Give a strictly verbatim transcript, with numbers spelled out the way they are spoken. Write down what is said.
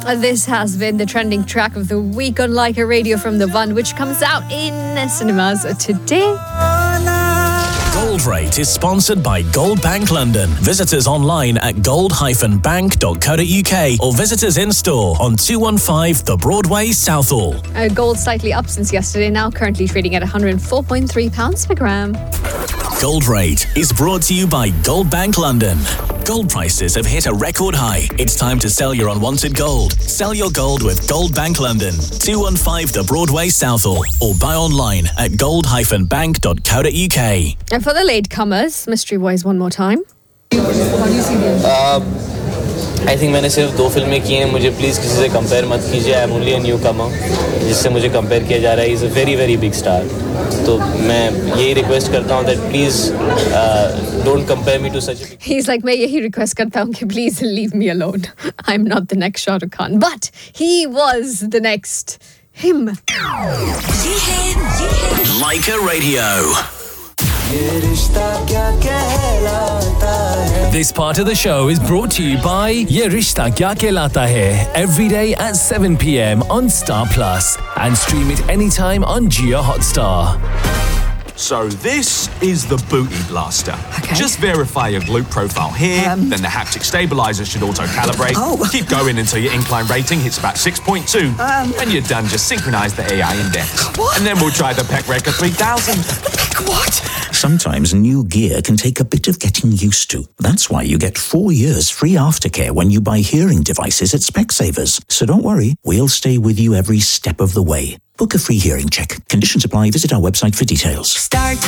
This has been the trending track of the week on Like a Radio from The One, which comes out in cinemas today. Gold Rate is sponsored by Gold Bank London. Visit us online at gold dash bank dot co dot uk or visit us in store on two fifteen The Broadway, Southall. Uh, gold slightly up since yesterday, now currently trading at one hundred four point three pounds per gram. Gold Rate is brought to you by Gold Bank London. Gold prices have hit a record high. It's time to sell your unwanted gold. Sell your gold with Gold Bank London, two fifteen The Broadway, Southall, or buy online at gold dash bank dot co dot uk. And for the latecomers, Mystery Boys one more time. I think मैंने सिर्फ दो फिल्में की हैं. मुझे please किसी से compare मत कीजिए. I am only a new कमर जिससे मुझे कंपेयर किया जा रहा है. Is a very very big star. तो मैं यही रिक्वेस्ट करता हूँ that please don't compare me to such. He is like मैं यही रिक्वेस्ट करता हूँ कि please leave me alone. I am not the next Shahrukh Khan, but he was the next him. Like a Radio. This part of the show is brought to you by Ye Rishta Kya Kehlata Hai, every day at seven p.m. on Star Plus, and stream it anytime on Jio Hotstar. So this is the Booty Blaster. Okay. Just verify your glute profile here, Um. then the haptic stabilizer should auto-calibrate. Oh. Keep going until your incline rating hits about six point two. Um. When you're done, just synchronize the A I index. What? And then we'll try the Peck Record three thousand. What? Sometimes new gear can take a bit of getting used to. That's why you get four years free aftercare when you buy hearing devices at Specsavers. So don't worry, we'll stay with you every step of the way. Book a free hearing check. Conditions apply. Visit our website for details. Start